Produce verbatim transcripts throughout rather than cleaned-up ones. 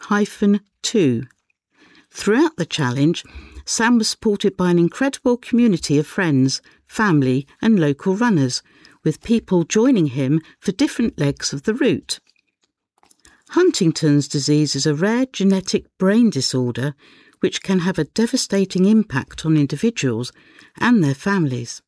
two. Throughout the challenge, Sam was supported by an incredible community of friends, family and local runners, with people joining him for different legs of the route. Huntington's disease is a rare genetic brain disorder which can have a devastating impact on individuals and their families.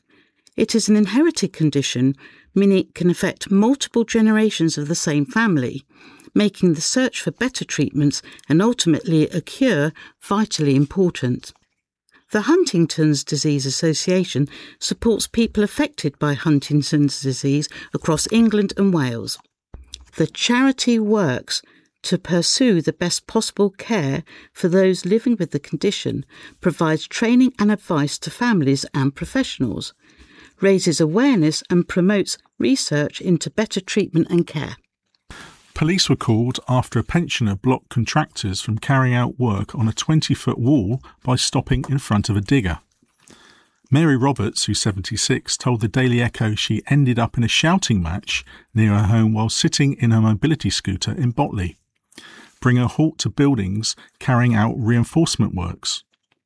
It is an inherited condition, meaning it can affect multiple generations of the same family, making the search for better treatments and ultimately a cure vitally important. The Huntington's Disease Association supports people affected by Huntington's disease across England and Wales. The charity works to pursue the best possible care for those living with the condition, provides training and advice to families and professionals, raises awareness and promotes research into better treatment and care. Police were called after a pensioner blocked contractors from carrying out work on a twenty-foot wall by stopping in front of a digger. Mary Roberts, who's seventy-six, told the Daily Echo she ended up in a shouting match near her home while sitting in her mobility scooter in Botley, bringing a halt to buildings carrying out reinforcement works.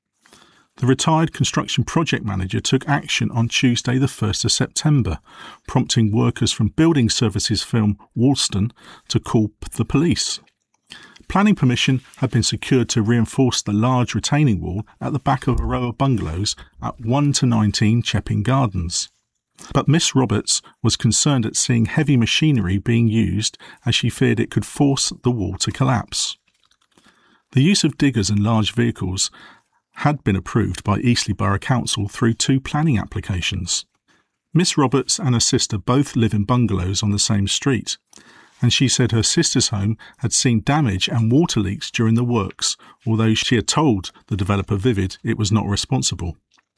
The retired construction project manager took action on Tuesday the first of September, prompting workers from building services firm Woolston to call the police. Planning permission had been secured to reinforce the large retaining wall at the back of a row of bungalows at one to nineteen Chepping Gardens. But Miss Roberts was concerned at seeing heavy machinery being used as she feared it could force the wall to collapse. The use of diggers and large vehicles had been approved by Eastleigh Borough Council through two planning applications. Miss Roberts and her sister both live in bungalows on the same street, and she said her sister's home had seen damage and water leaks during the works, although she had told the developer Vivid it was not responsible.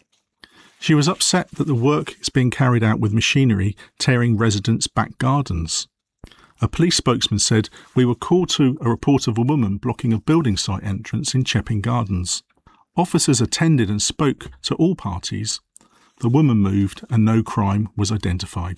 She was upset that the work is being carried out with machinery tearing residents' back gardens. A police spokesman said, "We were called to a report of a woman blocking a building site entrance in Chepping Gardens. Officers attended and spoke to all parties. The woman moved and no crime was identified."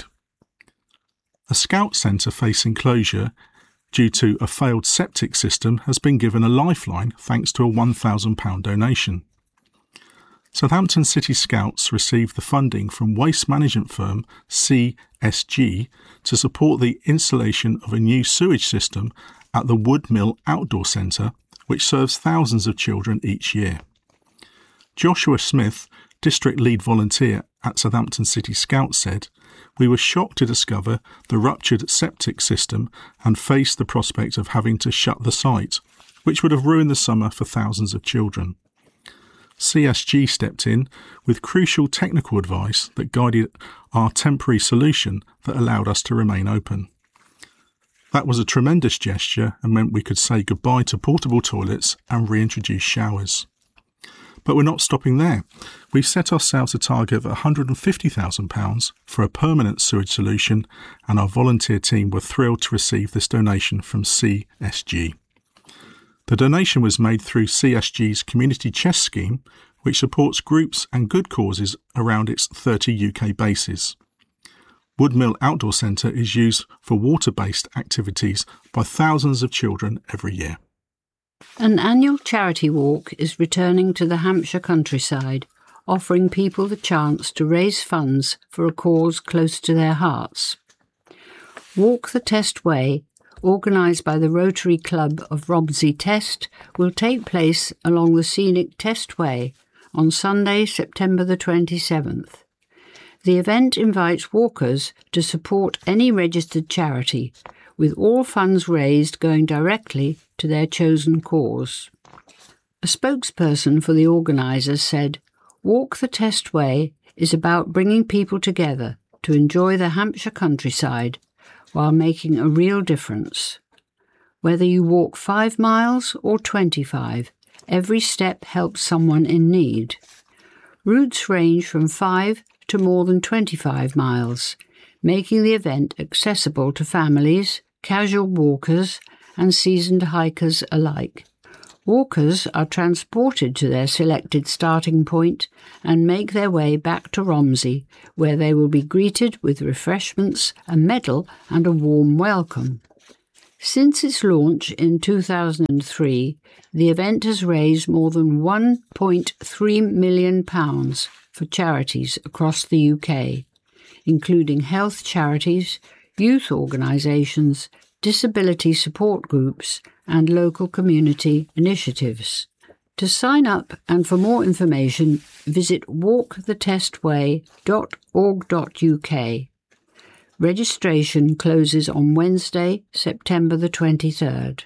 A scout centre facing closure due to a failed septic system has been given a lifeline thanks to a one thousand pounds donation. Southampton City Scouts received the funding from waste management firm C S G to support the installation of a new sewage system at the Wood Mill Outdoor Centre, which serves thousands of children each year. Joshua Smith, district lead volunteer at Southampton City Scouts, said, "We were shocked to discover the ruptured septic system and faced the prospect of having to shut the site, which would have ruined the summer for thousands of children. C S G stepped in with crucial technical advice that guided our temporary solution that allowed us to remain open. That was a tremendous gesture and meant we could say goodbye to portable toilets and reintroduce showers. But we're not stopping there. We've set ourselves a target of one hundred fifty thousand pounds for a permanent sewage solution, and our volunteer team were thrilled to receive this donation from C S G. The donation was made through C S G's Community Chest Scheme, which supports groups and good causes around its thirty U K bases. Woodmill Outdoor Centre is used for water-based activities by thousands of children every year. An annual charity walk is returning to the Hampshire countryside, offering people the chance to raise funds for a cause close to their hearts. Walk the Test Way, organised by the Rotary Club of Romsey Test, will take place along the scenic Test Way on Sunday, September the twenty-seventh. The event invites walkers to support any registered charity, with all funds raised going directly to their chosen cause. A spokesperson for the organisers said, "Walk the Test Way is about bringing people together to enjoy the Hampshire countryside while making a real difference. Whether you walk five miles or twenty-five, every step helps someone in need. Routes range from five to more than twenty-five miles, making the event accessible to families, casual walkers and seasoned hikers alike. Walkers are transported to their selected starting point and make their way back to Romsey, where they will be greeted with refreshments, a medal and a warm welcome. Since its launch in two thousand three, the event has raised more than one point three million pounds for charities across the U K, including health charities, youth organisations, disability support groups and local community initiatives. To sign up and for more information, visit walk the test way dot org dot U K. Registration closes on Wednesday, September the twenty-third.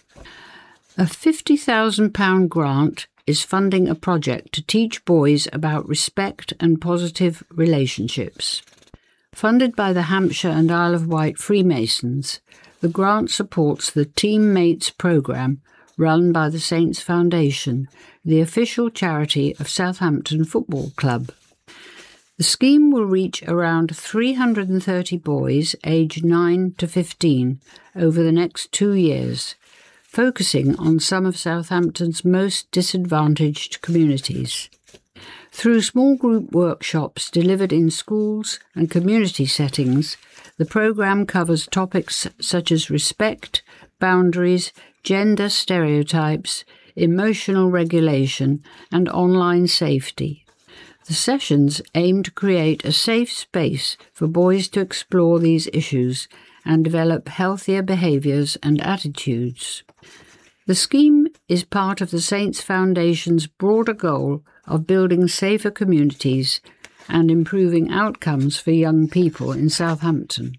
A fifty thousand pounds grant is funding a project to teach boys about respect and positive relationships. Funded by the Hampshire and Isle of Wight Freemasons, the grant supports the Teammates programme run by the Saints Foundation, the official charity of Southampton Football Club. The scheme will reach around three hundred thirty boys aged nine to fifteen over the next two years, focusing on some of Southampton's most disadvantaged communities. Through small group workshops delivered in schools and community settings, the programme covers topics such as respect, boundaries, gender stereotypes, emotional regulation, and online safety. The sessions aim to create a safe space for boys to explore these issues and develop healthier behaviours and attitudes. The scheme is part of the Saints Foundation's broader goal of building safer communities and improving outcomes for young people in Southampton.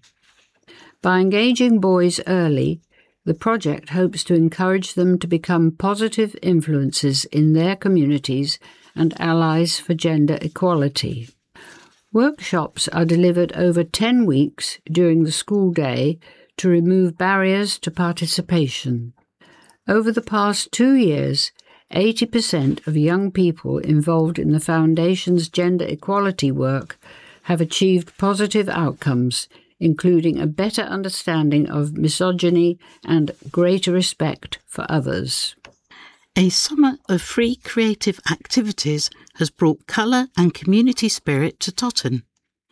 By engaging boys early, the project hopes to encourage them to become positive influences in their communities and allies for gender equality. Workshops are delivered over ten weeks during the school day to remove barriers to participation. Over the past two years, eighty percent of young people involved in the Foundation's gender equality work have achieved positive outcomes, including a better understanding of misogyny and greater respect for others. A summer of free creative activities has brought colour and community spirit to Totton.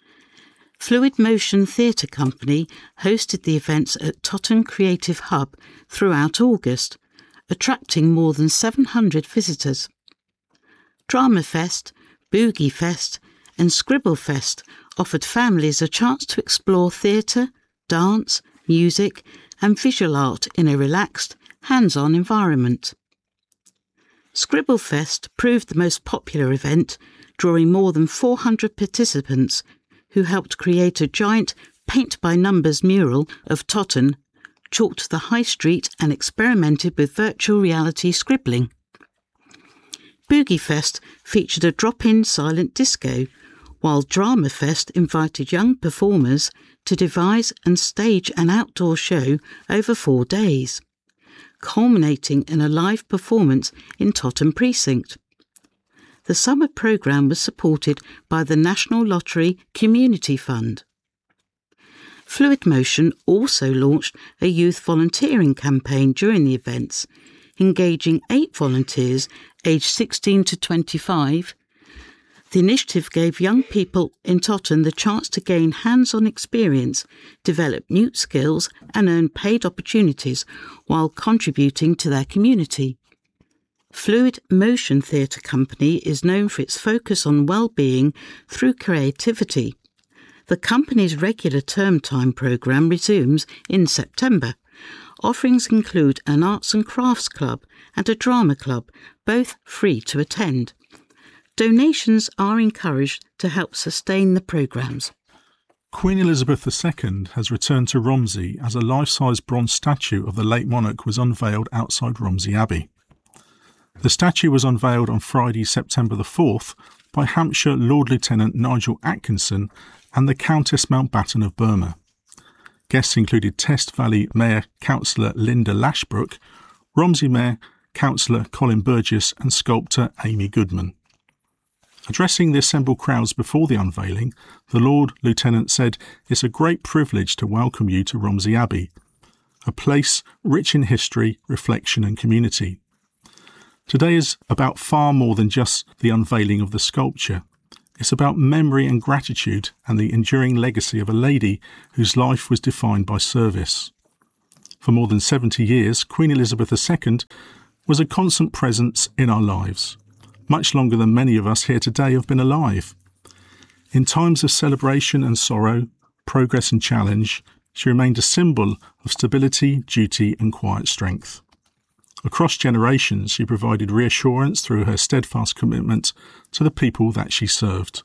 Fluid Motion Theatre Company hosted the events at Totton Creative Hub throughout August, attracting more than seven hundred visitors. Drama Fest, Boogie Fest and Scribble Fest offered families a chance to explore theatre, dance, music and visual art in a relaxed, hands-on environment. Scribble Fest proved the most popular event, drawing more than four hundred participants who helped create a giant paint-by-numbers mural of Totton, chalked the high street and experimented with virtual reality scribbling. Boogie Fest featured a drop-in silent disco, while Drama Fest invited young performers to devise and stage an outdoor show over four days, culminating in a live performance in Totton Precinct. The summer programme was supported by the National Lottery Community Fund. Fluid Motion also launched a youth volunteering campaign during the events, engaging eight volunteers aged sixteen to twenty-five. The initiative gave young people in Totton the chance to gain hands-on experience, develop new skills and earn paid opportunities while contributing to their community. Fluid Motion Theatre Company is known for its focus on well-being through creativity. The company's regular term time programme resumes in September. Offerings include an arts and crafts club and a drama club, both free to attend. Donations are encouraged to help sustain the programmes. Queen Elizabeth the Second has returned to Romsey as a life-size bronze statue of the late monarch was unveiled outside Romsey Abbey. The statue was unveiled on Friday, September the fourth, by Hampshire Lord Lieutenant Nigel Atkinson and the Countess Mountbatten of Burma. Guests included Test Valley Mayor Councillor Linda Lashbrook, Romsey Mayor Councillor Colin Burgess and sculptor Amy Goodman. Addressing the assembled crowds before the unveiling, the Lord Lieutenant said, "It's a great privilege to welcome you to Romsey Abbey, a place rich in history, reflection and community. Today is about far more than just the unveiling of the sculpture. It's about memory and gratitude and the enduring legacy of a lady whose life was defined by service. For more than seventy years, Queen Elizabeth the Second was a constant presence in our lives, much longer than many of us here today have been alive. In times of celebration and sorrow, progress and challenge, she remained a symbol of stability, duty and quiet strength. Across generations, she provided reassurance through her steadfast commitment to the people that she served.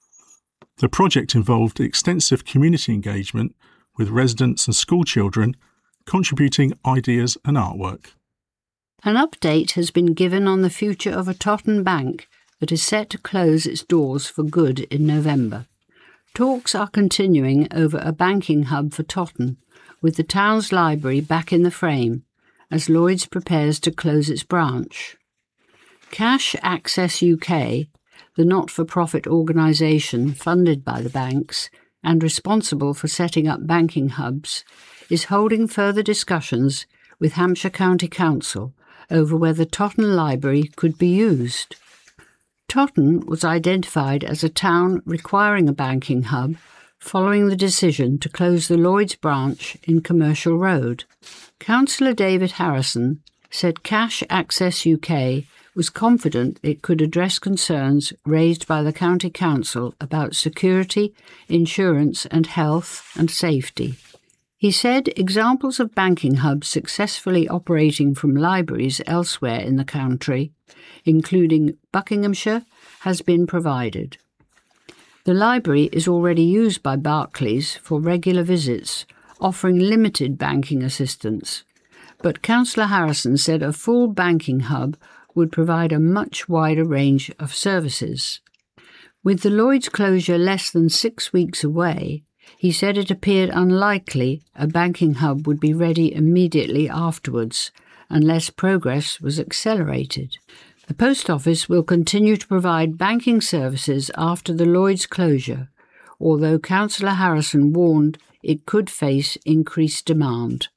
The project involved extensive community engagement with residents and school children, contributing ideas and artwork. An update has been given on the future of a Totton bank that is set to close its doors for good in November. Talks are continuing over a banking hub for Totton, with the town's library back in the frame, as Lloyds prepares to close its branch. Cash Access U K, the not-for-profit organisation funded by the banks and responsible for setting up banking hubs, is holding further discussions with Hampshire County Council over whether Totton Library could be used. Totton was identified as a town requiring a banking hub following the decision to close the Lloyds branch in Commercial Road. Councillor David Harrison said Cash Access U K was confident it could address concerns raised by the County Council about security, insurance and health and safety. He said examples of banking hubs successfully operating from libraries elsewhere in the country, including Buckinghamshire, has been provided. The library is already used by Barclays for regular visits, offering limited banking assistance. But Councillor Harrison said a full banking hub would provide a much wider range of services. With the Lloyds closure less than six weeks away, he said it appeared unlikely a banking hub would be ready immediately afterwards, unless progress was accelerated. The Post Office will continue to provide banking services after the Lloyds closure, although Councillor Harrison warned it could face increased demand.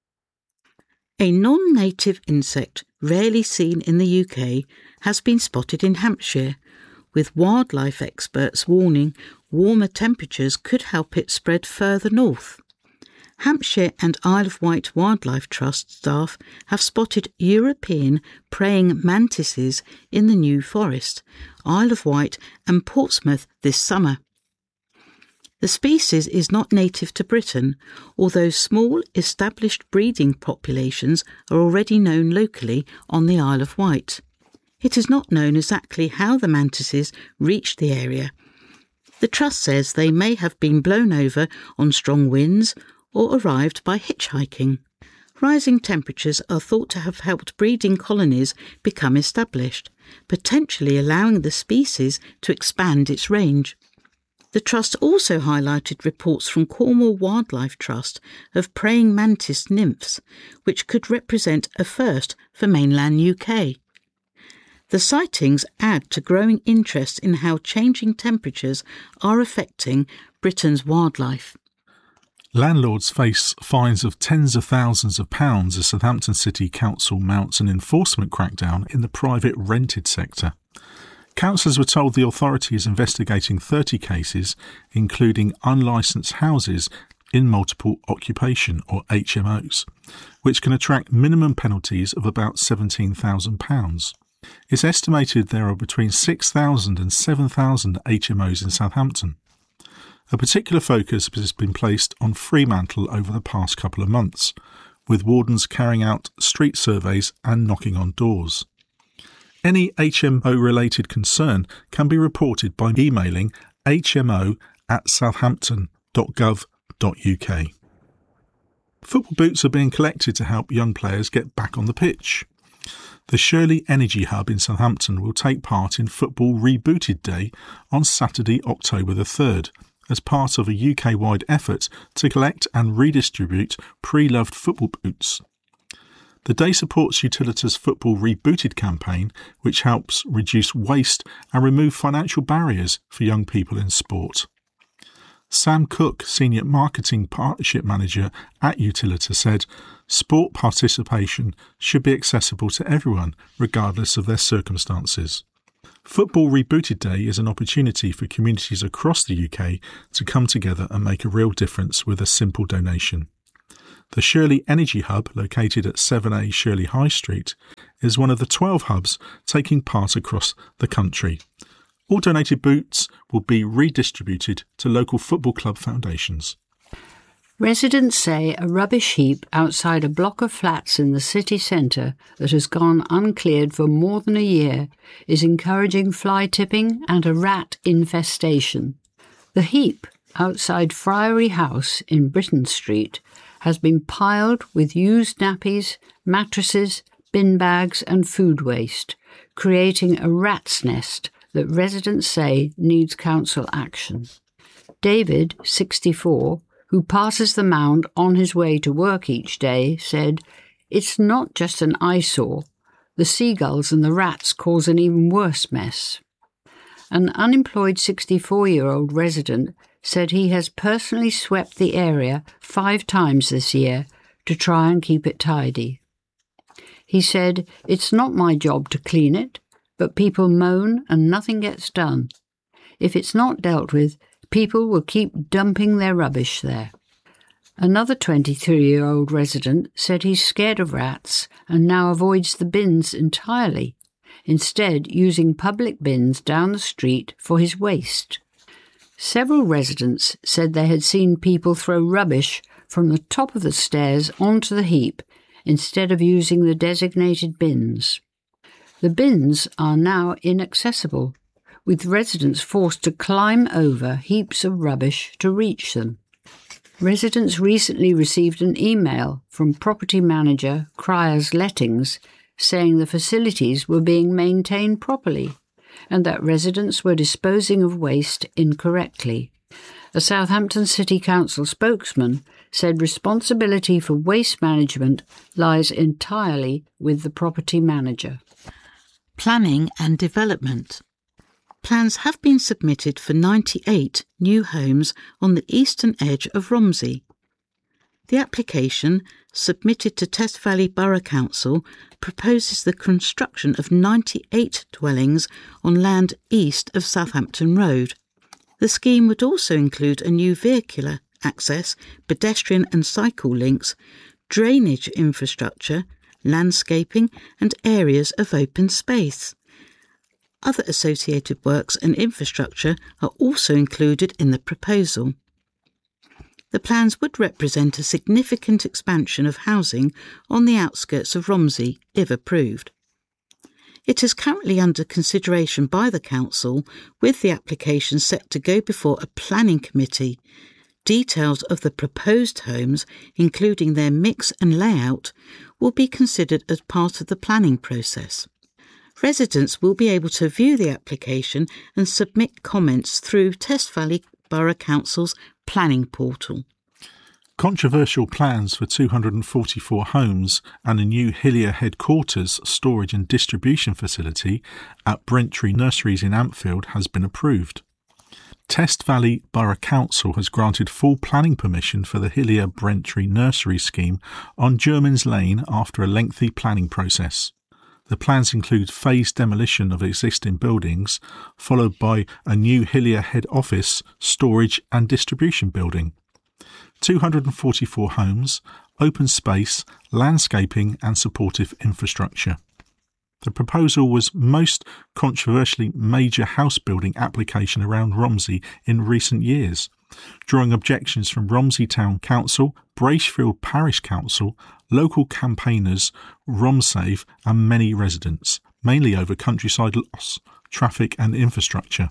A non-native insect rarely seen in the U K has been spotted in Hampshire, with wildlife experts warning warmer temperatures could help it spread further north. Hampshire and Isle of Wight Wildlife Trust staff have spotted European praying mantises in the New Forest, Isle of Wight and Portsmouth this summer. The species is not native to Britain, although small established breeding populations are already known locally on the Isle of Wight. It is not known exactly how the mantises reached the area. The Trust says they may have been blown over on strong winds or arrived by hitchhiking. Rising temperatures are thought to have helped breeding colonies become established, potentially allowing the species to expand its range. The Trust also highlighted reports from Cornwall Wildlife Trust of praying mantis nymphs, which could represent a first for mainland U K. The sightings add to growing interest in how changing temperatures are affecting Britain's wildlife. Landlords face fines of tens of thousands of pounds as Southampton City Council mounts an enforcement crackdown in the private rented sector. Councillors were told the authority is investigating thirty cases, including unlicensed houses in multiple occupation, or H M Os, which can attract minimum penalties of about seventeen thousand pounds. It's estimated there are between six thousand and seven thousand H M Os in Southampton. A particular focus has been placed on Fremantle over the past couple of months, with wardens carrying out street surveys and knocking on doors. Any H M O-related concern can be reported by emailing h m o at southampton dot gov dot u k. Football boots are being collected to help young players get back on the pitch. The Shirley Energy Hub in Southampton will take part in Football Rebooted Day on Saturday, October the third, as part of a U K-wide effort to collect and redistribute pre-loved football boots. The day supports Utilitas' Football Rebooted campaign, which helps reduce waste and remove financial barriers for young people in sport. Sam Cook, Senior Marketing Partnership Manager at Utilitas, said, "Sport participation should be accessible to everyone, regardless of their circumstances." Football Rebooted Day is an opportunity for communities across the U K to come together and make a real difference with a simple donation. The Shirley Energy Hub, located at seven A Shirley High Street, is one of the twelve hubs taking part across the country. All donated boots will be redistributed to local football club foundations. Residents say a rubbish heap outside a block of flats in the city centre that has gone uncleared for more than a year is encouraging fly tipping and a rat infestation. The heap outside Friary House in Britton Street has been piled with used nappies, mattresses, bin bags and food waste, creating a rat's nest that residents say needs council action. David, sixty-four, who passes the mound on his way to work each day, said, "It's not just an eyesore. The seagulls and the rats cause an even worse mess." An unemployed sixty-four-year-old resident said he has personally swept the area five times this year to try and keep it tidy. He said, "It's not my job to clean it, but people moan and nothing gets done. If it's not dealt with, people will keep dumping their rubbish there." Another twenty-three-year-old resident said he's scared of rats and now avoids the bins entirely, instead using public bins down the street for his waste. Several residents said they had seen people throw rubbish from the top of the stairs onto the heap instead of using the designated bins. The bins are now inaccessible, with residents forced to climb over heaps of rubbish to reach them. Residents recently received an email from property manager Cryers Lettings saying the facilities were being maintained properly and that residents were disposing of waste incorrectly. A Southampton City Council spokesman said responsibility for waste management lies entirely with the property manager. Planning and development. Plans have been submitted for ninety-eight new homes on the eastern edge of Romsey. The application, submitted to Test Valley Borough Council, proposes the construction of ninety-eight dwellings on land east of Southampton Road. The scheme would also include a new vehicular access, pedestrian and cycle links, drainage infrastructure, landscaping and areas of open space. Other associated works and infrastructure are also included in the proposal. The plans would represent a significant expansion of housing on the outskirts of Romsey, if approved. It is currently under consideration by the Council, with the application set to go before a planning committee. Details of the proposed homes, including their mix and layout, will be considered as part of the planning process. Residents will be able to view the application and submit comments through Test Valley Borough Council's planning portal. Controversial plans for two hundred forty-four homes and a new Hillier headquarters, storage and distribution facility at Brentry Nurseries in Ampfield has been approved. Test Valley Borough Council has granted full planning permission for the Hillier Brentry Nursery scheme on Jermyn's Lane after a lengthy planning process. The plans include phased demolition of existing buildings, followed by a new Hillier head office, storage and distribution building. two hundred forty-four homes, open space, landscaping and supportive infrastructure. The proposal was most controversially major house building application around Romsey in recent years, drawing objections from Romsey Town Council, Bracefield Parish Council, local campaigners, RomSave and many residents, mainly over countryside loss, traffic and infrastructure.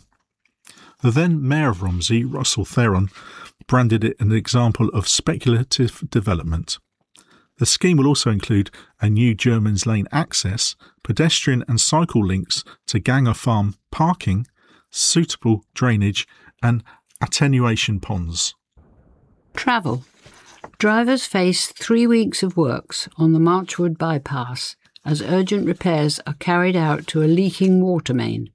The then Mayor of Romsey, Russell Theron, branded it an example of speculative development. The scheme will also include a new Jermyn's Lane access, pedestrian and cycle links to Ganger Farm parking, suitable drainage and attenuation ponds. Travel. Drivers face three weeks of works on the Marchwood bypass as urgent repairs are carried out to a leaking water main.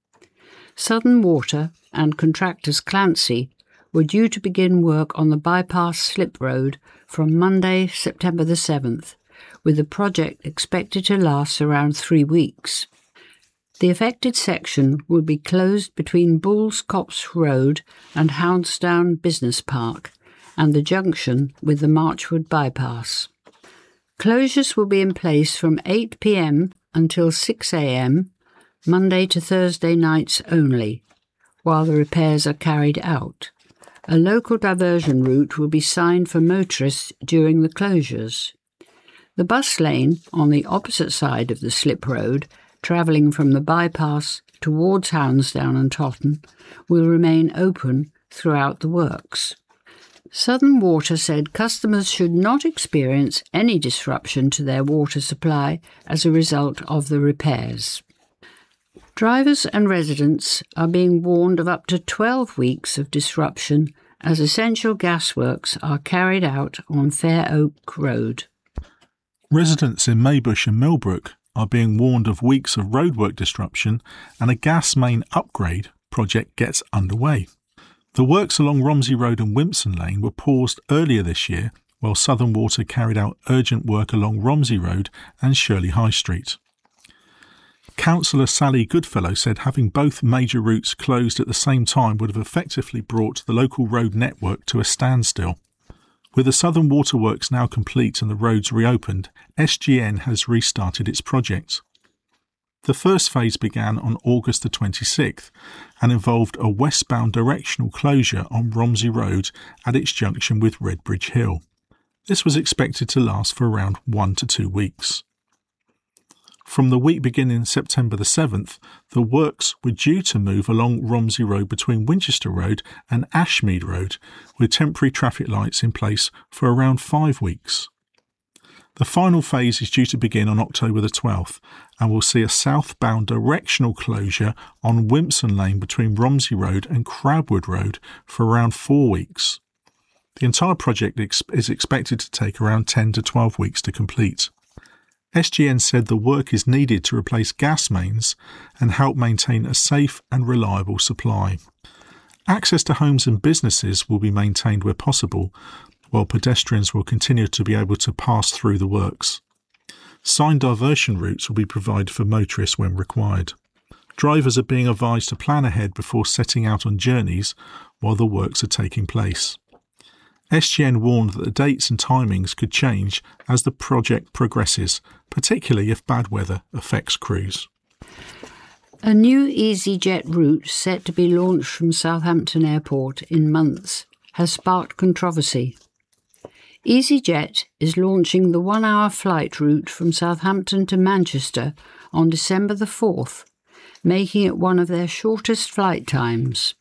Southern Water and contractors Clancy were due to begin work on the bypass slip road from Monday, September the seventh, with the project expected to last around three weeks. The affected section will be closed between Bulls Copse Road and Houndsdown Business Park and the junction with the Marchwood bypass. Closures will be in place from eight p m until six a m, Monday to Thursday nights only, while the repairs are carried out. A local diversion route will be signed for motorists during the closures. The bus lane on the opposite side of the slip road, travelling from the bypass towards Hounsdown and Totton, will remain open throughout the works. Southern Water said customers should not experience any disruption to their water supply as a result of the repairs. Drivers and residents are being warned of up to twelve weeks of disruption as essential gasworks are carried out on Fair Oak Road. Residents in Maybush and Millbrook are being warned of weeks of roadwork disruption, and a gas main upgrade project gets underway. The works along Romsey Road and Wimpson Lane were paused earlier this year, while Southern Water carried out urgent work along Romsey Road and Shirley High Street. Councillor Sally Goodfellow said having both major routes closed at the same time would have effectively brought the local road network to a standstill. With the Southern Waterworks now complete and the roads reopened, S G N has restarted its project. The first phase began on August the twenty-sixth and involved a westbound directional closure on Romsey Road at its junction with Redbridge Hill. This was expected to last for around one to two weeks. From the week beginning September the seventh, the works were due to move along Romsey Road between Winchester Road and Ashmead Road, with temporary traffic lights in place for around five weeks. The final phase is due to begin on October the twelfth and will see a southbound directional closure on Wimpson Lane between Romsey Road and Crabwood Road for around four weeks. The entire project is expected to take around ten to twelve weeks to complete. S G N said the work is needed to replace gas mains and help maintain a safe and reliable supply. Access to homes and businesses will be maintained where possible, while pedestrians will continue to be able to pass through the works. Signed diversion routes will be provided for motorists when required. Drivers are being advised to plan ahead before setting out on journeys while the works are taking place. S G N warned that the dates and timings could change as the project progresses, particularly if bad weather affects crews. A new EasyJet route set to be launched from Southampton Airport in months has sparked controversy. EasyJet is launching the one-hour flight route from Southampton to Manchester on December the fourth, making it one of their shortest flight times.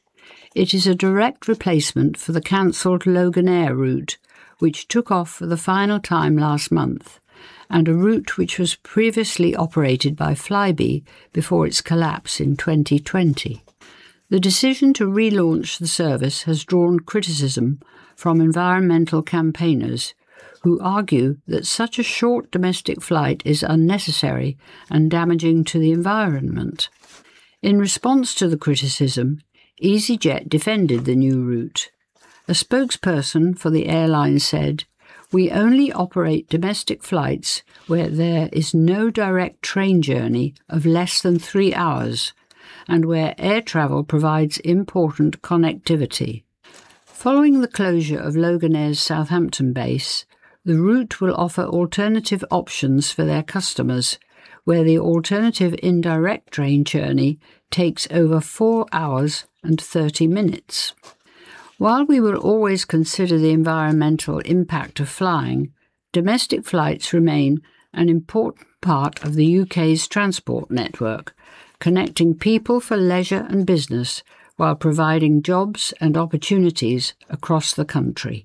It is a direct replacement for the cancelled Loganair route, which took off for the final time last month, and a route which was previously operated by Flybe before its collapse in twenty twenty. The decision to relaunch the service has drawn criticism from environmental campaigners who argue that such a short domestic flight is unnecessary and damaging to the environment. In response to the criticism, EasyJet defended the new route. A spokesperson for the airline said, "We only operate domestic flights where there is no direct train journey of less than three hours and where air travel provides important connectivity." Following the closure of Loganair's Southampton base, the route will offer alternative options for their customers, where the alternative indirect train journey takes over four hours and thirty minutes. While we will always consider the environmental impact of flying, domestic flights remain an important part of the U K's transport network, connecting people for leisure and business while providing jobs and opportunities across the country.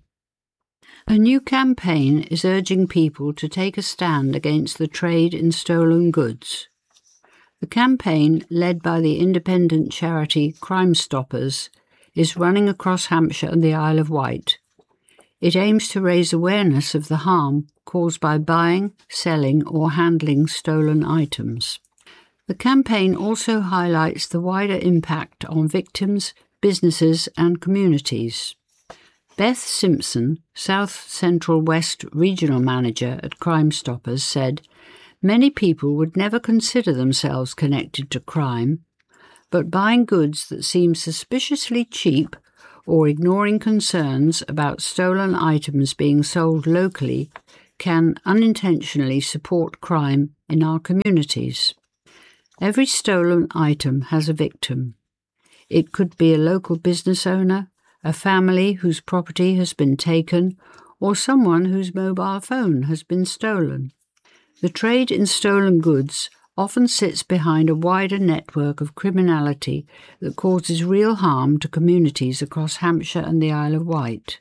A new campaign is urging people to take a stand against the trade in stolen goods. The campaign, led by the independent charity Crime Stoppers, is running across Hampshire and the Isle of Wight. It aims to raise awareness of the harm caused by buying, selling or handling stolen items. The campaign also highlights the wider impact on victims, businesses and communities. Beth Simpson, South Central West Regional Manager at Crime Stoppers, said, "Many people would never consider themselves connected to crime, but buying goods that seem suspiciously cheap or ignoring concerns about stolen items being sold locally can unintentionally support crime in our communities. Every stolen item has a victim. It could be a local business owner, a family whose property has been taken, or someone whose mobile phone has been stolen. The trade in stolen goods often sits behind a wider network of criminality that causes real harm to communities across Hampshire and the Isle of Wight.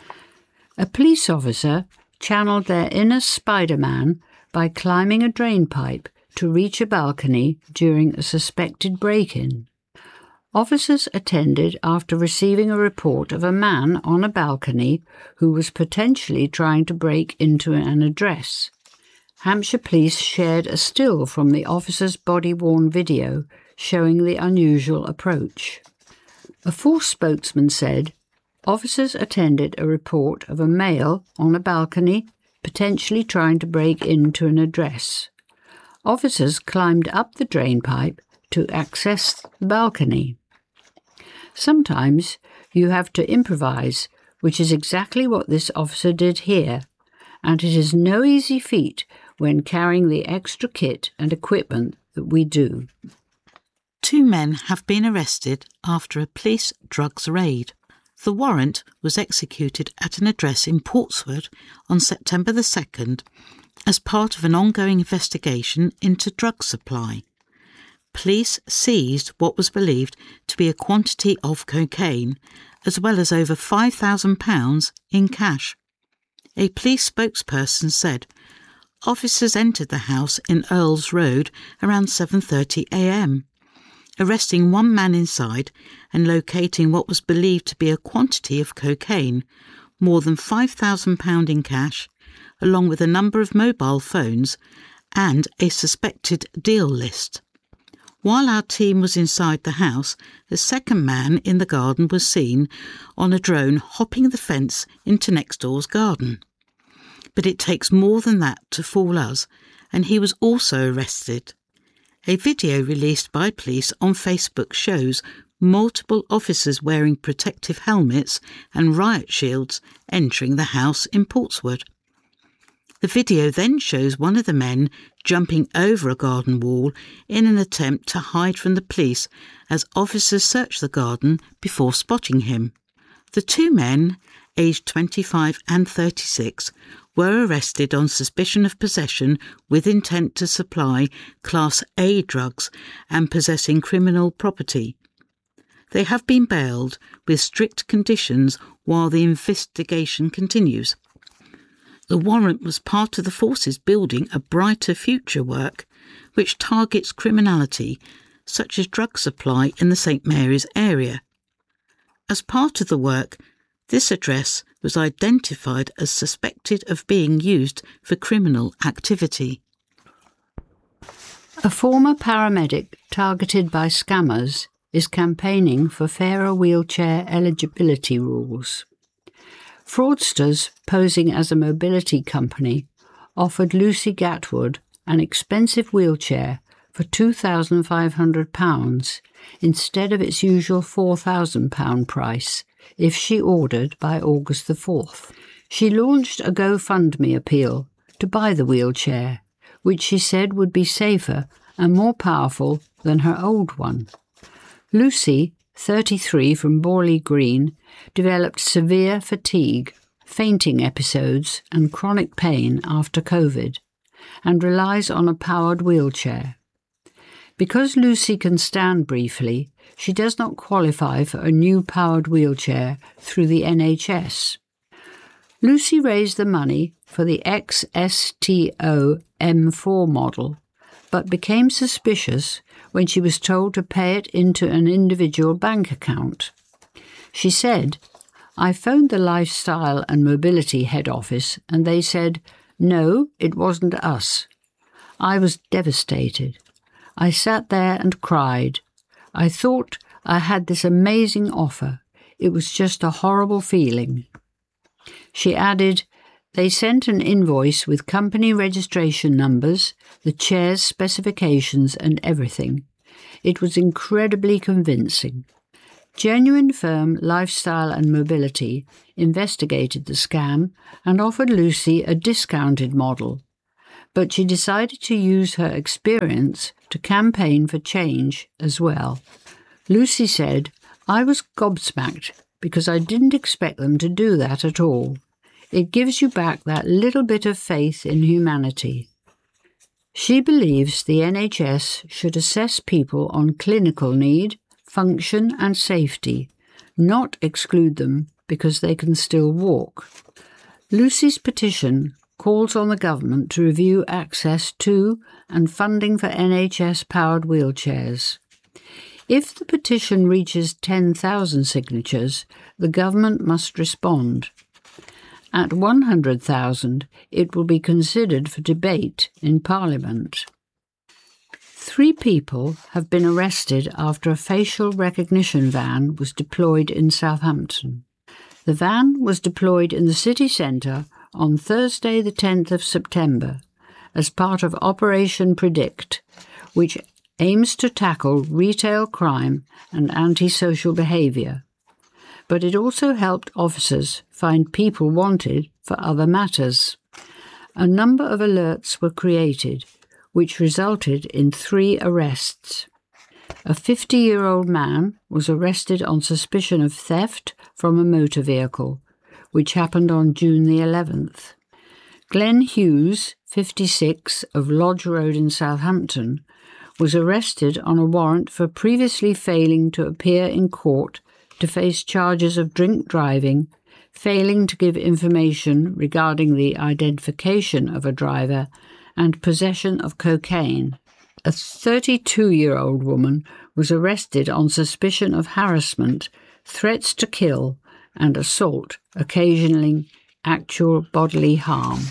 A police officer channeled their inner Spider-Man by climbing a drain pipe to reach a balcony during a suspected break-in. Officers attended after receiving a report of a man on a balcony who was potentially trying to break into an address. Hampshire Police shared a still from the officer's body-worn video showing the unusual approach. A force spokesman said, officers attended a report of a male on a balcony potentially trying to break into an address. Officers climbed up the drain pipe to access the balcony. Sometimes you have to improvise, which is exactly what this officer did here, and it is no easy feat when carrying the extra kit and equipment that we do. Two men have been arrested after a police drugs raid. The warrant was executed at an address in Portswood on September the second as part of an ongoing investigation into drug supply. Police seized what was believed to be a quantity of cocaine, as well as over five thousand pounds in cash. A police spokesperson said, officers entered the house in Earls Road around seven thirty a m, arresting one man inside and locating what was believed to be a quantity of cocaine, more than five thousand pounds in cash, along with a number of mobile phones and a suspected deal list. While our team was inside the house, a second man in the garden was seen on a drone hopping the fence into next door's garden. But it takes more than that to fool us, and he was also arrested. A video released by police on Facebook shows multiple officers wearing protective helmets and riot shields entering the house in Portswood. The video then shows one of the men jumping over a garden wall in an attempt to hide from the police as officers search the garden before spotting him. The two men, aged twenty-five and thirty-six, were arrested on suspicion of possession with intent to supply Class A drugs and possessing criminal property. They have been bailed with strict conditions while the investigation continues. The warrant was part of the forces building a brighter future work, which targets criminality, such as drug supply in the Saint Mary's area. As part of the work, this address was identified as suspected of being used for criminal activity. A former paramedic targeted by scammers is campaigning for fairer wheelchair eligibility rules. Fraudsters posing as a mobility company offered Lucy Gatwood an expensive wheelchair for two thousand five hundred pounds instead of its usual four thousand pounds price if she ordered by August the fourth. She launched a GoFundMe appeal to buy the wheelchair, which she said would be safer and more powerful than her old one. Lucy, thirty-three, from Borley Green, developed severe fatigue, fainting episodes and chronic pain after COVID, and relies on a powered wheelchair. Because Lucy can stand briefly, she does not qualify for a new powered wheelchair through the N H S. Lucy raised the money for the X S T O M four model, but became suspicious when she was told to pay it into an individual bank account. She said, I phoned the Lifestyle and Mobility head office and they said, no, it wasn't us. I was devastated. I sat there and cried. I thought I had this amazing offer. It was just a horrible feeling. She added, they sent an invoice with company registration numbers, the chair's specifications and everything. It was incredibly convincing. Genuine Firm Lifestyle and Mobility investigated the scam and offered Lucy a discounted model, but she decided to use her experience to campaign for change as well. Lucy said, "I was gobsmacked because I didn't expect them to do that at all. It gives you back that little bit of faith in humanity." She believes the N H S should assess people on clinical need, function and safety, not exclude them because they can still walk. Lucy's petition calls on the government to review access to and funding for N H S-powered wheelchairs. If the petition reaches ten thousand signatures, the government must respond. At one hundred thousand, it will be considered for debate in Parliament. Three people have been arrested after a facial recognition van was deployed in Southampton. The van was deployed in the city centre on Thursday the tenth of September as part of Operation Predict, which aims to tackle retail crime and antisocial behaviour. But it also helped officers find people wanted for other matters. A number of alerts were created, which resulted in three arrests. A fifty-year-old man was arrested on suspicion of theft from a motor vehicle, which happened on June the eleventh. Glenn Hughes, fifty-six, of Lodge Road in Southampton, was arrested on a warrant for previously failing to appear in court to face charges of drink driving, failing to give information regarding the identification of a driver, and possession of cocaine. A thirty-two-year-old woman was arrested on suspicion of harassment, threats to kill, and assault, occasioning actual bodily harm.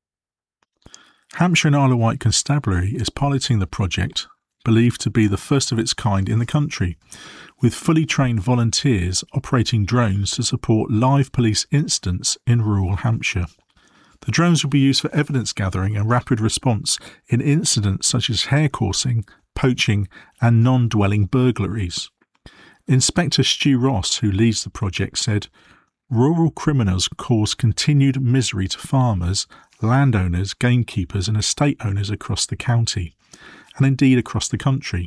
Hampshire and Isle of Wight Constabulary is piloting the project, believed to be the first of its kind in the country, with fully trained volunteers operating drones to support live police incidents in rural Hampshire. The drones will be used for evidence gathering and rapid response in incidents such as hare coursing, poaching and non-dwelling burglaries. Inspector Stu Ross, who leads the project, said, "Rural criminals cause continued misery to farmers, landowners, gamekeepers and estate owners across the county, and indeed across the country.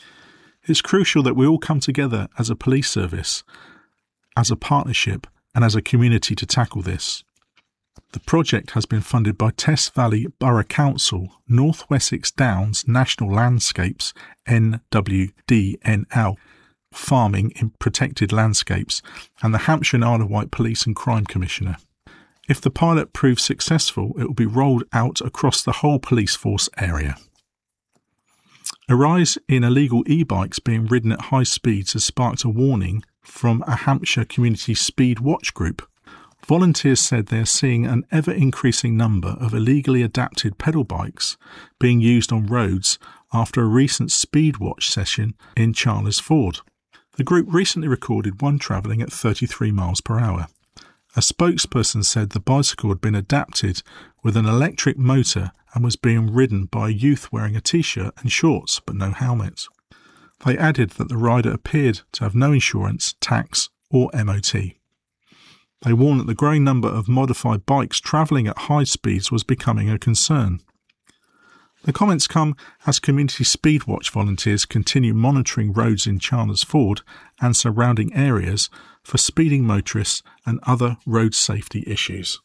It's crucial that we all come together as a police service, as a partnership and as a community to tackle this." The project has been funded by Test Valley Borough Council, North Wessex Downs National Landscapes N W D N L, Farming in Protected Landscapes, and the Hampshire and Isle of Wight Police and Crime Commissioner. If the pilot proves successful, it will be rolled out across the whole police force area. A rise in illegal e-bikes being ridden at high speeds has sparked a warning from a Hampshire Community Speed Watch group. Volunteers said they are seeing an ever-increasing number of illegally adapted pedal bikes being used on roads after a recent speed watch session in Charlesford. The group recently recorded one travelling at thirty-three miles per hour. A spokesperson said the bicycle had been adapted with an electric motor and was being ridden by a youth wearing a t-shirt and shorts but no helmet. They added that the rider appeared to have no insurance, tax or M O T. They warned that the growing number of modified bikes travelling at high speeds was becoming a concern. The comments come as Community Speedwatch volunteers continue monitoring roads in Charlesford and surrounding areas for speeding motorists and other road safety issues.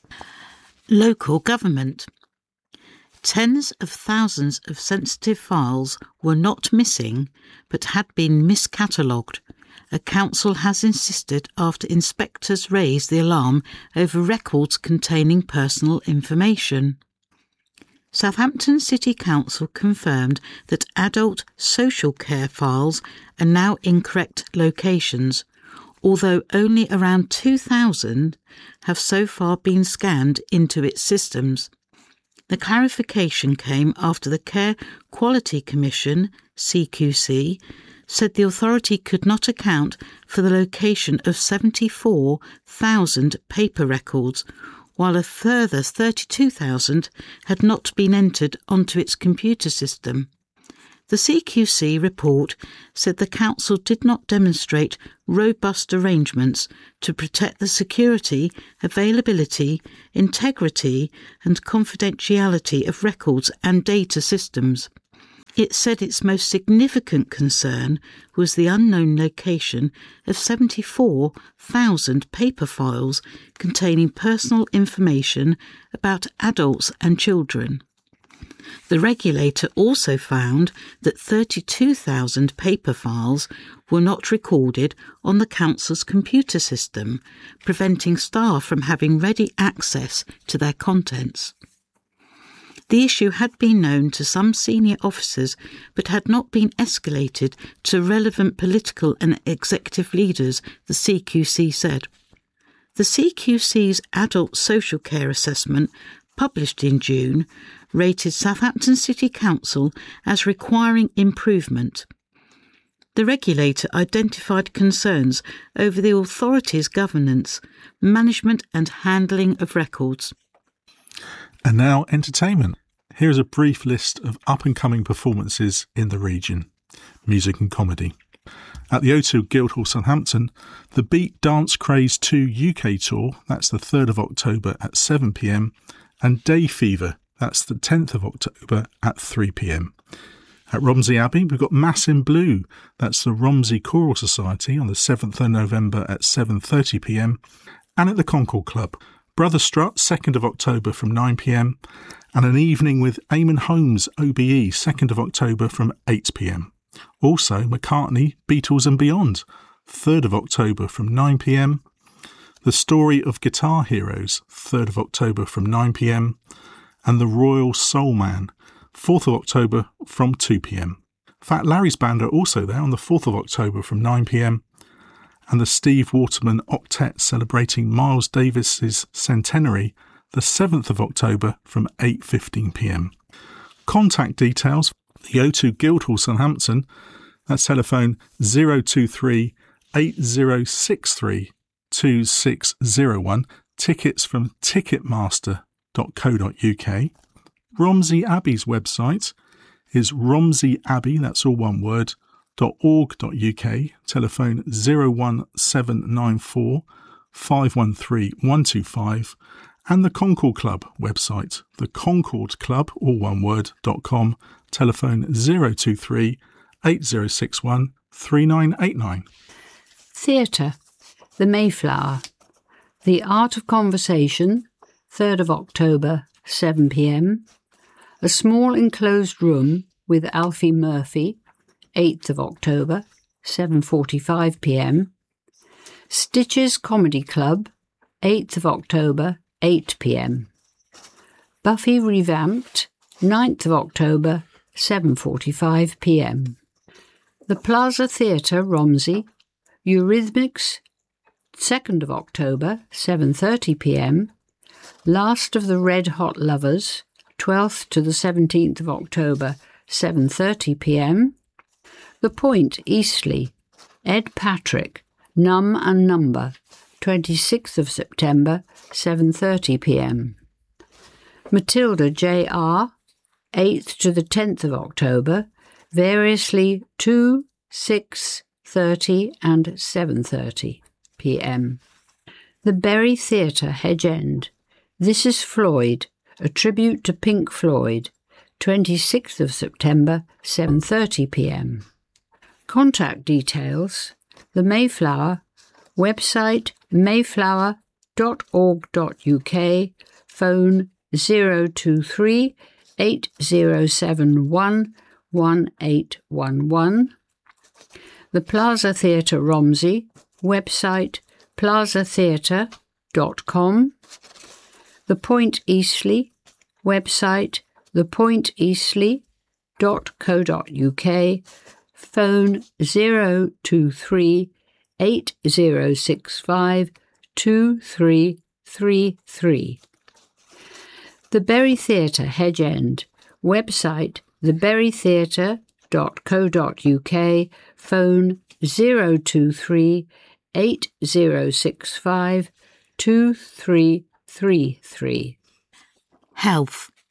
Local government. Tens of thousands of sensitive files were not missing but had been miscatalogued. A council has insisted after inspectors raised the alarm over records containing personal information. Southampton City Council confirmed that adult social care files are now in correct locations, although only around two thousand have so far been scanned into its systems. The clarification came after the Care Quality Commission, C Q C, said the authority could not account for the location of seventy-four thousand paper records, while a further thirty-two thousand had not been entered onto its computer system. The C Q C report said the council did not demonstrate robust arrangements to protect the security, availability, integrity and confidentiality of records and data systems. It said its most significant concern was the unknown location of seventy-four thousand paper files containing personal information about adults and children. The regulator also found that thirty-two thousand paper files were not recorded on the council's computer system, preventing staff from having ready access to their contents. The issue had been known to some senior officers but had not been escalated to relevant political and executive leaders, the C Q C said. The C Q C's Adult Social Care Assessment, published in June, rated Southampton City Council as requiring improvement. The regulator identified concerns over the authority's governance, management and handling of records. And now entertainment. Here is a brief list of up-and-coming performances in the region. Music and comedy. At the O two Guildhall Southampton, the Beat Dance Craze two U K Tour, that's the third of October at seven p m, and Day Fever, that's the tenth of October at three p m. At Romsey Abbey, we've got Mass in Blue, that's the Romsey Choral Society on the seventh of November at seven thirty p m. And at the Concord Club, Brother Strut, second of October from nine p m, and an evening with Eamon Holmes O B E, second of October from eight p m. Also McCartney, Beatles and Beyond, third of October from nine p m. The Story of Guitar Heroes, third of October from nine p m. And The Royal Soul Man, fourth of October from two p m. Fat Larry's Band are also there on the fourth of October from nine p m. And the Steve Waterman Octet celebrating Miles Davis's centenary, the seventh of October from eight fifteen p m. Contact details, the O two Guildhall Southampton, that's telephone zero two three eight zero six three two six zero one, tickets from ticketmaster dot co dot u k. Romsey Abbey's website is Romsey Abbey, that's all one word, .org dot u k, telephone zero one seven nine four five one three one two five, and the Concord Club website, the Concord Club, all one word, dot com, telephone zero two three eight zero six one three nine eight nine. Theatre, the Mayflower, The Art of Conversation, third of October, seven p m. A Small Enclosed Room with Alfie Murphy, eighth of October, seven forty-five p m. Stitches Comedy Club, eighth of October, eight p m. Buffy Revamped, ninth of October, seven forty-five p m. The Plaza Theatre, Romsey, Eurythmics, second of October, seven thirty p m. Last of the Red Hot Lovers, twelfth to the seventeenth of October, seven thirty p m. The Point, Eastleigh, Ed Patrick, Numb and Number, twenty-sixth of September, seven thirty p m. Matilda J R, eighth to the tenth of October, variously two, six, thirty and seven thirty p m. The Bury Theatre, Hedge End, This Is Floyd, a tribute to Pink Floyd, twenty-sixth of September, seven thirty p m. Contact details, the Mayflower, website mayflower dot org dot u k, phone zero two three eight zero seven one one eight one one. The Plaza Theatre, Romsey, website plaza theatre dot com. The Point, Eastleigh, website the point eastleigh dot co dot u k, phone zero two three eight zero six five two three three three. The Bury Theatre, Hedge End, website the bury theatre dot co dot u k, phone zero two three eight zero six five two three three three. Health.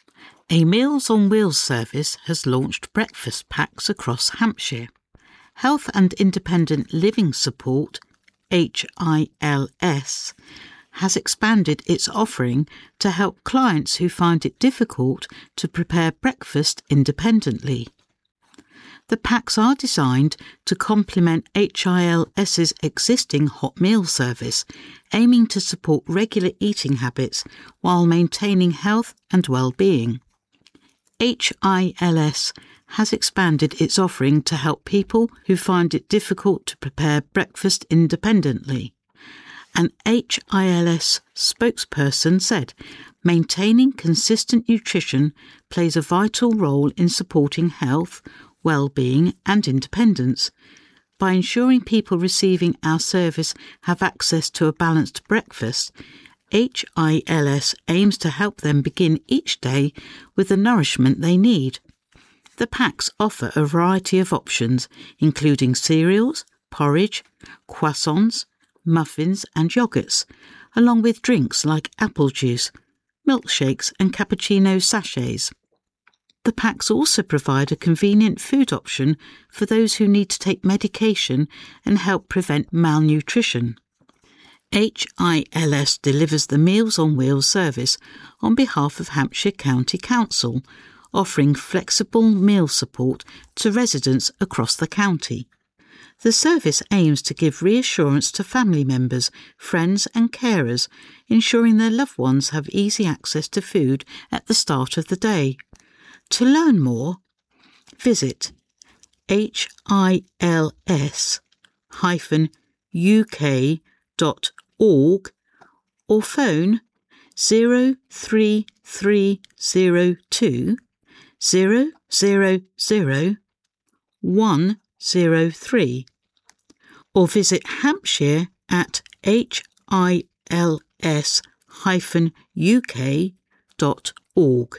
A Meals on Wheels service has launched breakfast packs across Hampshire. Health and Independent Living Support, H I L S, has expanded its offering to help clients who find it difficult to prepare breakfast independently. The packs are designed to complement H I L S's existing hot meal service, aiming to support regular eating habits while maintaining health and well-being. H I L S has expanded its offering to help people who find it difficult to prepare breakfast independently. An H I L S spokesperson said, "Maintaining consistent nutrition plays a vital role in supporting health, well-being and independence. By ensuring people receiving our service have access to a balanced breakfast, H I L S aims to help them begin each day with the nourishment they need." The packs offer a variety of options, including cereals, porridge, croissants, muffins and yogurts, along with drinks like apple juice, milkshakes and cappuccino sachets. The packs also provide a convenient food option for those who need to take medication and help prevent malnutrition. H I L S delivers the Meals on Wheels service on behalf of Hampshire County Council, offering flexible meal support to residents across the county. The service aims to give reassurance to family members, friends and carers, ensuring their loved ones have easy access to food at the start of the day. To learn more, visit H I L S U K dot org or phone zero three three zero two zero zero zero one zero three or visit Hampshire at H I L S U K dot org.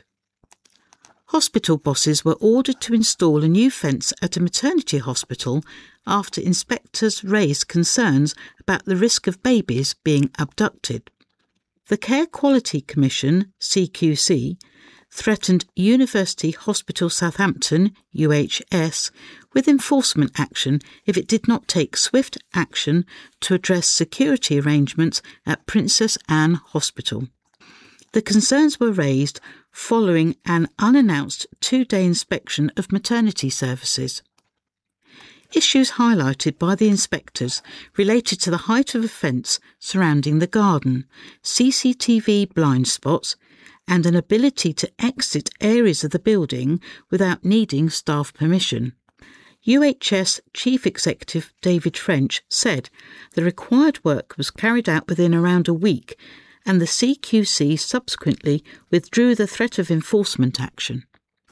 Hospital bosses were ordered to install a new fence at a maternity hospital after inspectors raised concerns about the risk of babies being abducted. The Care Quality Commission, C Q C, threatened University Hospital Southampton, U H S, with enforcement action if it did not take swift action to address security arrangements at Princess Anne Hospital. The concerns were raised following an unannounced two-day inspection of maternity services. Issues highlighted by the inspectors related to the height of a fence surrounding the garden, C C T V blind spots, and an ability to exit areas of the building without needing staff permission. U H S Chief Executive David French said the required work was carried out within around a week, and the C Q C subsequently withdrew the threat of enforcement action.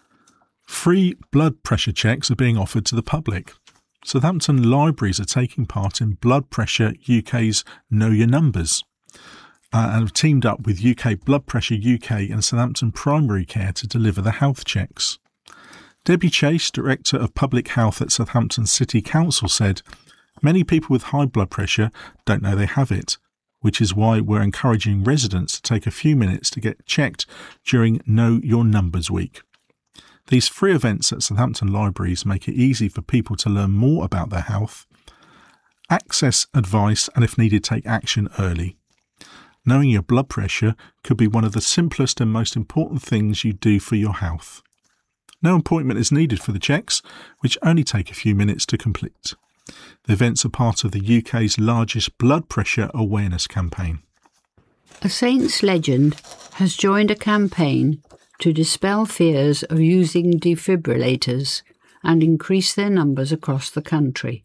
Free blood pressure checks are being offered to the public. Southampton Libraries are taking part in Blood Pressure U K's Know Your Numbers uh, and have teamed up with U K Blood Pressure U K and Southampton Primary Care to deliver the health checks. Debbie Chase, Director of Public Health at Southampton City Council, said, "Many people with high blood pressure don't know they have it, which is why we're encouraging residents to take a few minutes to get checked during Know Your Numbers Week. These free events at Southampton Libraries make it easy for people to learn more about their health, access advice and if needed take action early. Knowing your blood pressure could be one of the simplest and most important things you do for your health. No appointment is needed for the checks, which only take a few minutes to complete. The events are part of the U K's largest blood pressure awareness campaign." A Saints legend has joined a campaign to dispel fears of using defibrillators and increase their numbers across the country.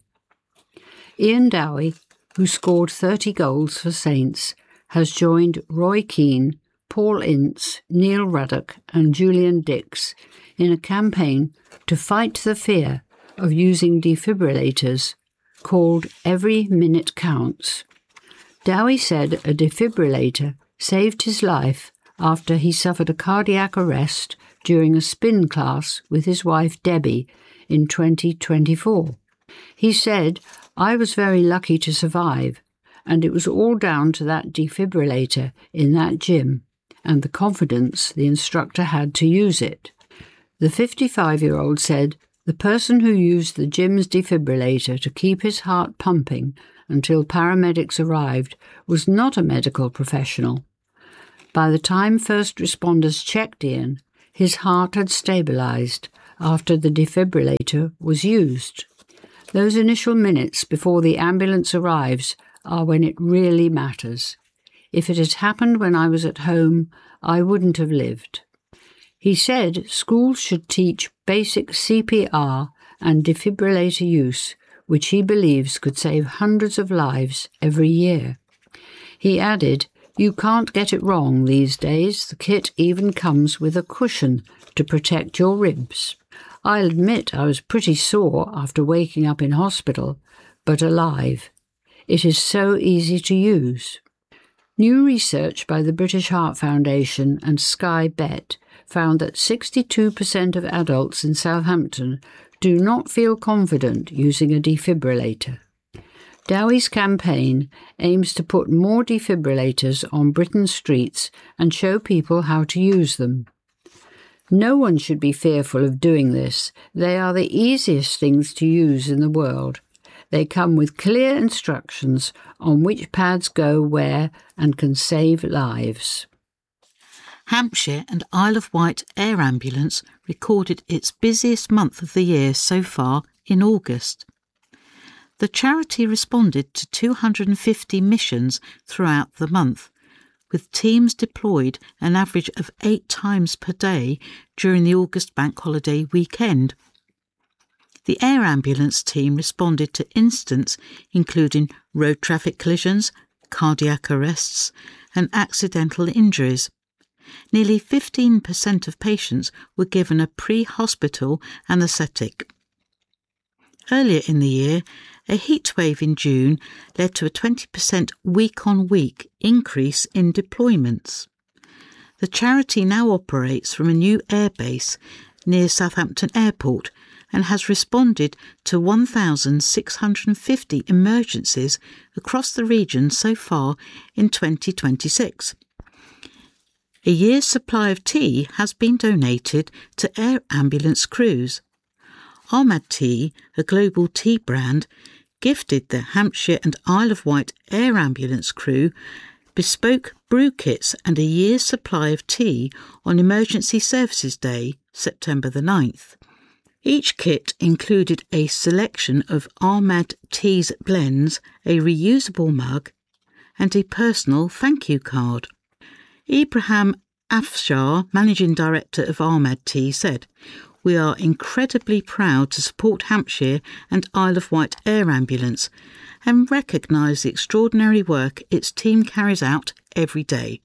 Ian Dowie, who scored thirty goals for Saints, has joined Roy Keane, Paul Ince, Neil Ruddock and Julian Dix in a campaign to fight the fear of using defibrillators called Every Minute Counts. Dowie said a defibrillator saved his life after he suffered a cardiac arrest during a spin class with his wife Debbie in twenty twenty-four. He said, "I was very lucky to survive, and it was all down to that defibrillator in that gym, and the confidence the instructor had to use it. The fifty-five-year-old said the person who used the gym's defibrillator to keep his heart pumping until paramedics arrived was not a medical professional. By the time first responders checked Ian, his heart had stabilised after the defibrillator was used. Those initial minutes before the ambulance arrives are when it really matters. If it had happened when I was at home, I wouldn't have lived. He said schools should teach basic C P R and defibrillator use, which he believes could save hundreds of lives every year. He added, "You can't get it wrong these days. The kit even comes with a cushion to protect your ribs." I'll admit I was pretty sore after waking up in hospital, but alive. It is so easy to use. New research by the British Heart Foundation and Sky Bet found that sixty-two percent of adults in Southampton do not feel confident using a defibrillator. Dowie's campaign aims to put more defibrillators on Britain's streets and show people how to use them. No one should be fearful of doing this. They are the easiest things to use in the world. They come with clear instructions on which pads go where and can save lives. Hampshire and Isle of Wight Air Ambulance recorded its busiest month of the year so far in August. The charity responded to two hundred fifty missions throughout the month, with teams deployed an average of eight times per day during the August bank holiday weekend. The air ambulance team responded to incidents including road traffic collisions, cardiac arrests and accidental injuries. Nearly fifteen percent of patients were given a pre-hospital anaesthetic. Earlier in the year, a heatwave in June led to a twenty percent week-on-week increase in deployments. The charity now operates from a new airbase near Southampton Airport and has responded to one thousand six hundred fifty emergencies across the region so far in twenty twenty-six. A year's supply of tea has been donated to air ambulance crews. Ahmad Tea, a global tea brand, gifted the Hampshire and Isle of Wight air ambulance crew bespoke brew kits and a year's supply of tea on Emergency Services Day, September the ninth. Each kit included a selection of Ahmad Tea's blends, a reusable mug, and a personal thank you card. Ibrahim Afshar, Managing Director of Ahmad Tea, said, "We are incredibly proud to support Hampshire and Isle of Wight Air Ambulance and recognise the extraordinary work its team carries out every day."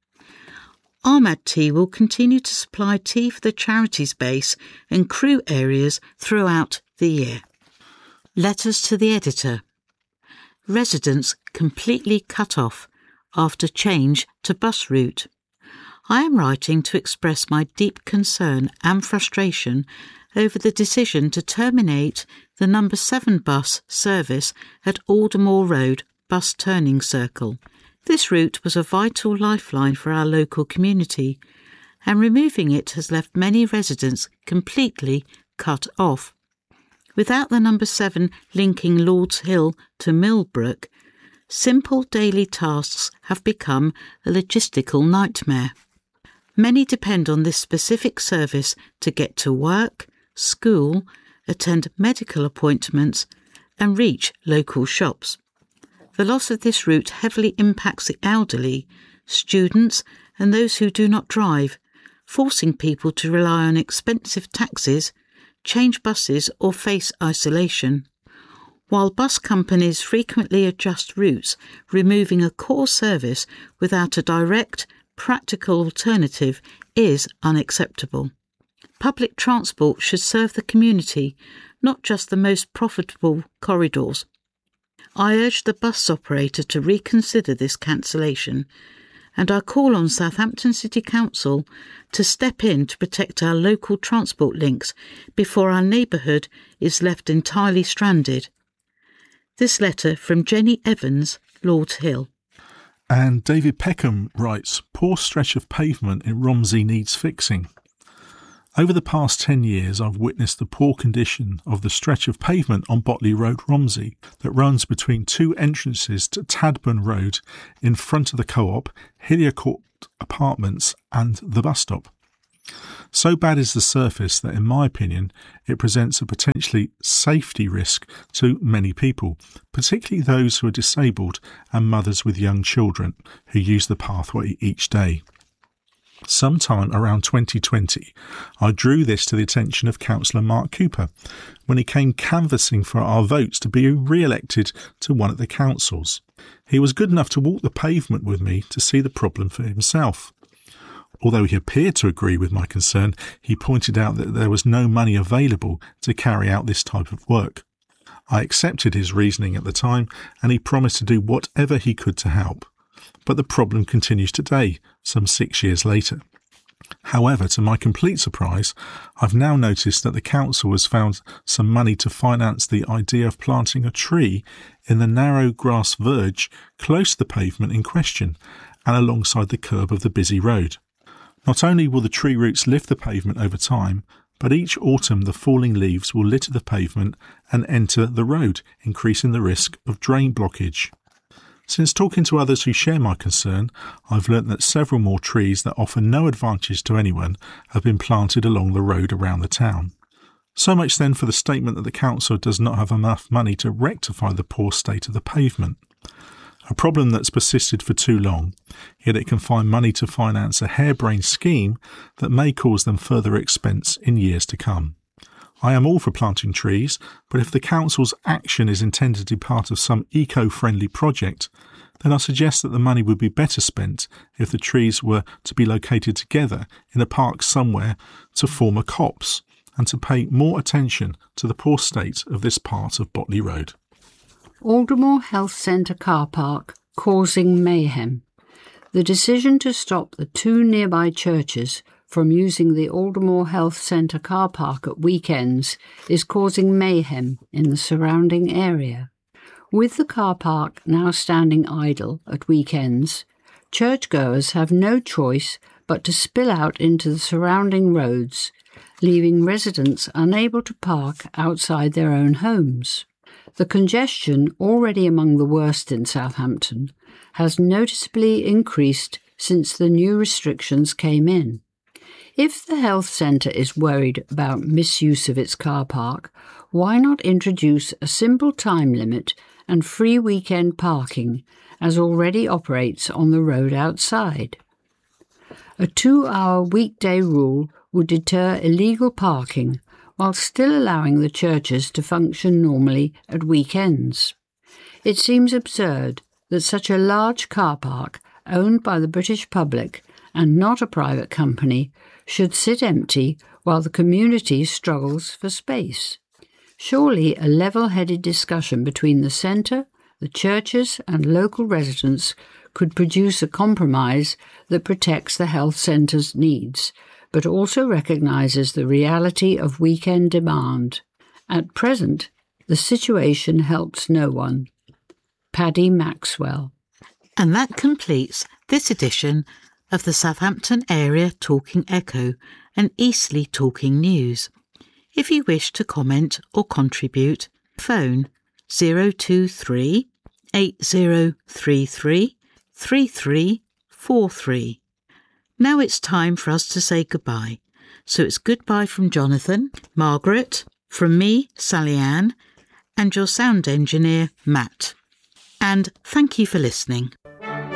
Ahmad Tea will continue to supply tea for the charity's base and crew areas throughout the year. Letters to the editor. Residents completely cut off after change to bus route. I am writing to express my deep concern and frustration over the decision to terminate the number seven bus service at Aldermore Road bus turning circle. This route was a vital lifeline for our local community, and removing it has left many residents completely cut off. Without the number seven linking Lords Hill to Millbrook, simple daily tasks have become a logistical nightmare. Many depend on this specific service to get to work, school, attend medical appointments, and reach local shops. The loss of this route heavily impacts the elderly, students, and those who do not drive, forcing people to rely on expensive taxis, change buses, or face isolation. While bus companies frequently adjust routes, removing a core service without a direct, practical alternative is unacceptable. Public transport should serve the community, not just the most profitable corridors. I urge the bus operator to reconsider this cancellation, and I call on Southampton City Council to step in to protect our local transport links before our neighbourhood is left entirely stranded. This letter from Jenny Evans, Lords Hill. And David Peckham writes, poor stretch of pavement in Romsey needs fixing. Over the past ten years, I've witnessed the poor condition of the stretch of pavement on Botley Road, Romsey, that runs between two entrances to Tadburn Road in front of the Co-op, Hillier Court Apartments and the bus stop. So bad is the surface that, in my opinion, it presents a potentially safety risk to many people, particularly those who are disabled and mothers with young children who use the pathway each day. Sometime around twenty twenty, I drew this to the attention of Councillor Mark Cooper when he came canvassing for our votes to be re-elected to one of the councils. He was good enough to walk the pavement with me to see the problem for himself. Although he appeared to agree with my concern, he pointed out that there was no money available to carry out this type of work. I accepted his reasoning at the time, and he promised to do whatever he could to help. But the problem continues today, some six years later. However, to my complete surprise, I've now noticed that the council has found some money to finance the idea of planting a tree in the narrow grass verge close to the pavement in question and alongside the curb of the busy road. Not only will the tree roots lift the pavement over time, but each autumn the falling leaves will litter the pavement and enter the road, increasing the risk of drain blockage. Since talking to others who share my concern, I've learnt that several more trees that offer no advantage to anyone have been planted along the road around the town. So much then for the statement that the council does not have enough money to rectify the poor state of the pavement. A problem that's persisted for too long, yet it can find money to finance a harebrained scheme that may cause them further expense in years to come. I am all for planting trees, but if the council's action is intended to be part of some eco-friendly project, then I suggest that the money would be better spent if the trees were to be located together in a park somewhere to form a copse and to pay more attention to the poor state of this part of Botley Road. Aldermore Health Centre car park causing mayhem. The decision to stop the two nearby churches from using the Aldermore Health Centre car park at weekends is causing mayhem in the surrounding area. With the car park now standing idle at weekends, churchgoers have no choice but to spill out into the surrounding roads, leaving residents unable to park outside their own homes. The congestion, already among the worst in Southampton, has noticeably increased since the new restrictions came in. If the health centre is worried about misuse of its car park, why not introduce a simple time limit and free weekend parking, as already operates on the road outside? A two-hour weekday rule would deter illegal parking while still allowing the churches to function normally at weekends. It seems absurd that such a large car park, owned by the British public and not a private company, should sit empty while the community struggles for space. Surely a level-headed discussion between the centre, the churches and local residents could produce a compromise that protects the health centre's needs, but also recognises the reality of weekend demand. At present, the situation helps no one. Paddy Maxwell. And that completes this edition of the Southampton Area Talking Echo and Eastleigh Talking News. If you wish to comment or contribute, phone zero two three, eight zero three three, three three four three. Now it's time for us to say goodbye. So it's goodbye from Jonathan, Margaret, from me, Sally Ann, and your sound engineer, Matt. And thank you for listening.